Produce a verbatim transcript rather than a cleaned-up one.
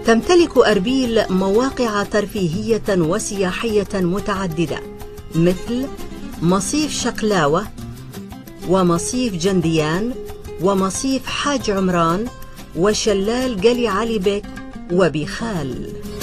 تمتلك أربيل مواقع ترفيهية وسياحية متعددة مثل مصيف شقلاوة ومصيف جنديان ومصيف حاج عمران وشلال قلي علي بك وبخال.